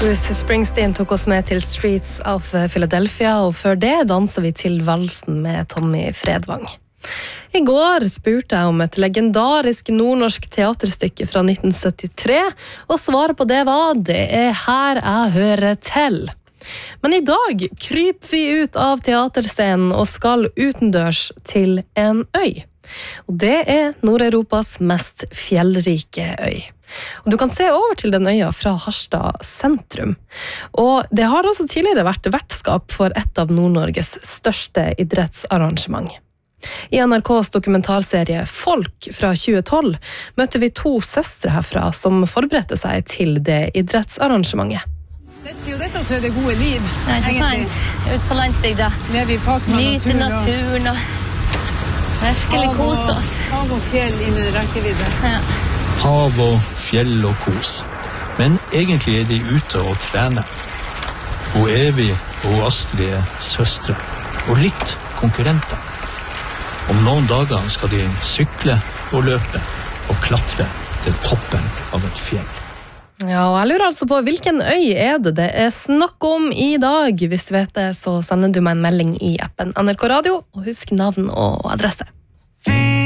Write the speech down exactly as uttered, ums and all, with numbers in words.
Bruce Springsteen tok oss med til Streets of Philadelphia, og før det danser vi til valsen med Tommy Fredvang. I går spurte jeg om et legendarisk nordnorsk teaterstykke fra nitten syttitre, og svaret på det var «Det er her jeg hører til». Men i dag kryper vi ut av teaterscenen og skal utendørs til en øy. Og det er Nord-Europas mest fjellrike øy. Og du kan se over til den øya fra Harstad sentrum. Og det har også tidligere vært vertskap for et av Nord-Norges største idrettsarrangement. I N R K's dokumentarserie Folk fra tjue tolv møtte vi to søstre herfra som forberedte seg til det idrettsarrangementet. Det er jo dette som er det gode liv, Nei, ikke egentlig. sant. Ut på landsbygda. Leve i pakt med Nyte naturen. naturen og virkelig Hav og- kose oss. Hav og fjell innen rekkevidde. Ja. Hav og fjell og kos. Men egentlig er de ute og trener. Og Evy og Astrid er søstre, og litt konkurrenter. Om noen dager skal de sykle og løpe og klatre til toppen av et fjell. Ja, og jeg lurer altså på hvilken øy er det det er snakk om i dag. Hvis du vet det, så sender du meg en melding i appen N R K Radio, og husk navn og adresse.